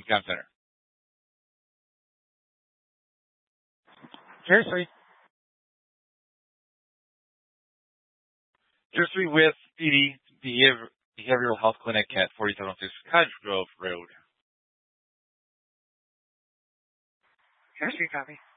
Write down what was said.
Exam Center. Seriously with PD Behavioral Health Clinic at 4706 Cottage Grove Road. Seriously, copy.